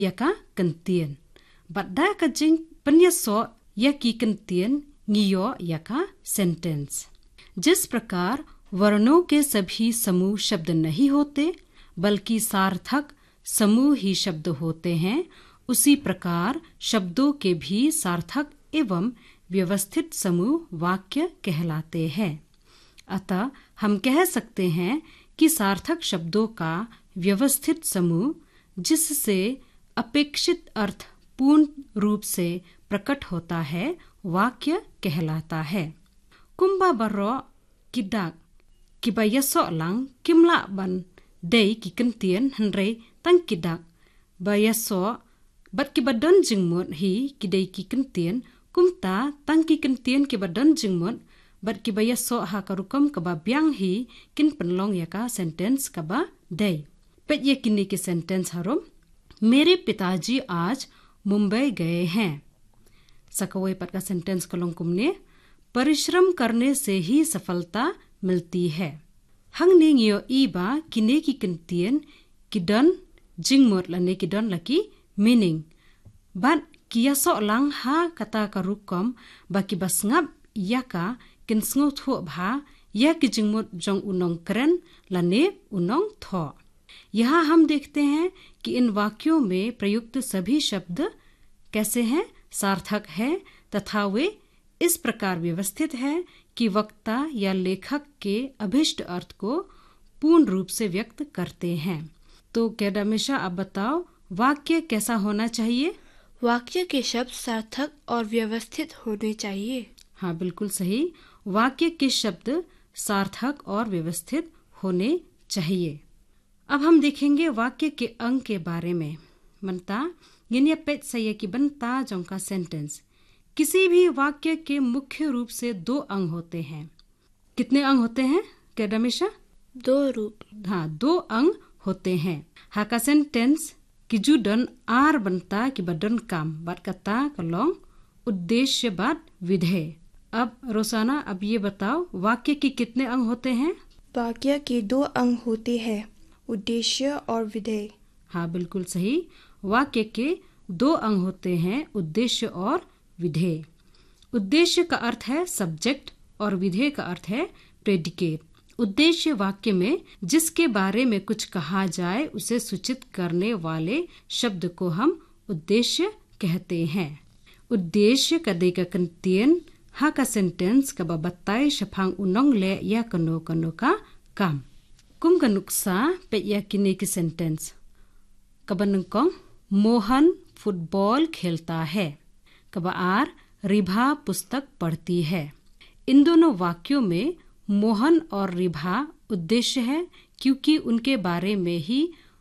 yaka kentien. Badda kajing penyaso yaki kentien ngiyo yका sentence. जिस प्रकार वर्णों के सभी समूह शब्द नहीं होते बल्कि सार्थक समूह ही शब्द होते हैं, उसी प्रकार शब्दों के भी सार्थक एवं व्यवस्थित समूह वाक्य कहलाते हैं। अतः हम कह सकते हैं कि सार्थक शब्दों का व्यवस्थित समूह जिससे अपेक्षित अर्थ पूर्ण रूप से प्रकट होता है वाक्य कहलाता है। कुंबा बर्रो किदाक किबायसो लंग किमला बन दे की कंतियन हनरे तंग किदाक बायसो बट की बदन जिंगमोट ही किदे की कंतियन कुमता तंग की कंतियन की बदन जिंगमोट बट की बायसो हा करुकम कबा ब्यांग ही किन पनलोंग यका सेंटेंस कबा दे पेट ये किन्नी के सेंटेंस हरोम। मेरे पिताजी आज मुंबई गए हैं। सकवे पट का सेंटेंस कलों कुमने परिश्रम करने से ही सफलता मिलती है। हंग निंगियो ईबा किने की कंतियन किदन जिंगमोट लने किदन लकी मीनिंग बट कियासो लंग हा कता करुकम बाकी बसंगब याका किन्संगो थो भा या कि जिंगमोट जोंग उनोंग करन लने उनोंग थो। यहाँ हम देखते हैं कि इन वाक्यों में प्रयुक्त सभी शब्द कैसे हैं, सार्थक है तथा वे इस प्रकार व्यवस्थित है कि वक्ता या लेखक के अभिष्ट अर्थ को पूर्ण रूप से व्यक्त करते हैं। तो कैडामिशा आप बताओ वाक्य कैसा होना चाहिए? वाक्य के शब्द सार्थक और व्यवस्थित होने चाहिए। हाँ, बिल्कुल सही। वाक्य के शब्द सार्थक और व्यवस्थित होने चाहिए। अब हम देखेंगे वाक्य के अंग के बारे में। बनता यानी पेट सही की बनता जों का सेंटेंस। किसी भी वाक्य के मुख्य रूप से 2 अंग होते हैं। कितने अंग होते हैं कैडामिशा? 2 रूप। हाँ, 2 अंग होते हैं। हा का सेंटेंस किजुडन आर बनता कि बदन काम बात कता कलोंग उद्देश्य बात विधेय। अब रोसाना अब ये बताओ वाक्य के कितने अंग होते हैं? वाक्य के 2 अंग होते हैं, उद्देश्य और विधेय। हाँ, बिल्कुल सही। वाक्य के 2 अंग होते हैं, उद्देश्य और विधेय। उद्देश्य का अर्थ है सब्जेक्ट और विधेय का अर्थ है प्रेडिकेट। उद्देश्य वाक्य में जिसके बारे में कुछ कहा जाए उसे सूचित करने वाले शब्द को हम उद्देश्य कहते हैं। उद्देश्य कदे का कंतियन हा का सेंटेंस कबा बताए शफांग उनोंग ले या कनो कनो का काम। कुम का नुक्सा पे या किने की सेंटेंस कबन मोहन फुटबॉल खेलता है, कबा आर रिभा पुस्तक पढ़ती है। इन दोनों वाक्यों में मोहन और रिभा उद्देश्य है क्योंकि उनके बारे में ही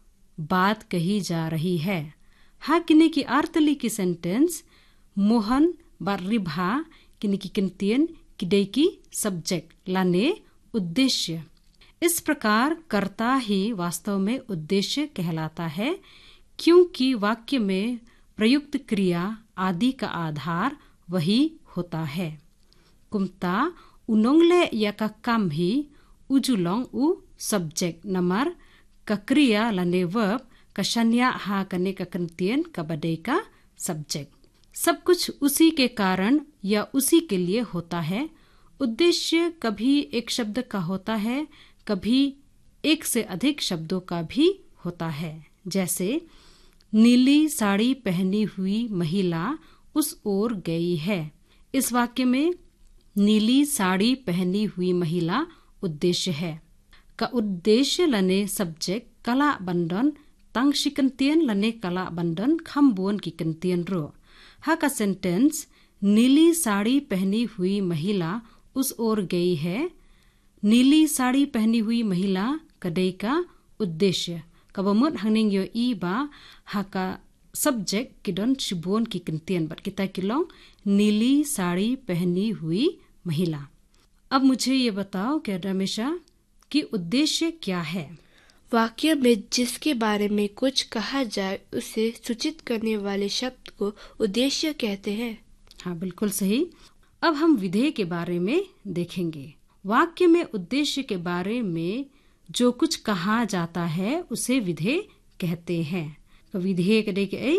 बात कही जा रही है। हा किने की आर्तली की सेंटेंस मोहन बार रिभा किने की कंतियन किडे की सब्जेक्ट लाने उद्देश्य। इस प्रकार कर्ता ही वास्तव में उद्देश्य कहलाता है क्योंकि वाक्य में प्रयुक्त क्रिया आदि का आधार वही होता है। कुमता उनोंगले या का काम ही उजुलोंग उ सब्जेक्ट नमर का क्रिया लाने वर्ब का शन्या हा कने का कंतियन का बडे का सब्जेक्ट। सब कुछ उसी के कारण या उसी के लिए होता है। उद्देश्य कभी एक शब्द का होता है, कभी एक से अधिक शब्दों का भी होता है। जैसे नीली साड़ी पहनी हुई महिला उस ओर गई है। इस वाक्य में नीली साड़ी पहनी हुई महिला उद्देश्य है। का उद्देश्य लने सब्जेक्ट कला बंधन तंग शिकंतियन लने कला बंधन खम्बोन की कंतियन रो। हा का सेंटेंस नीली साड़ी पहनी हुई महिला उस ओर गई है। नीली साड़ी पहनी हुई महिला कदे का उद्देश्य कबमुत हंगिंग यो ई बा हा का सब्जेक्ट किडन शिबोन की कंतियन बट किता किलोंग नीली साड़ी पहनी हुई महिला। अब मुझे ये बताओ क्या रमेशा कि उद्देश्य क्या है? वाक्य में जिसके बारे में कुछ कहा जाए उसे सूचित करने वाले शब्द को उद्देश्य कहते हैं। हाँ, बिल्कुल सही। अब हम विधेय के बारे में देखेंगे। वाक्य में उद्देश्य के बारे में जो कुछ कहा जाता है उसे विधेय कहते हैं। विधेय कदे के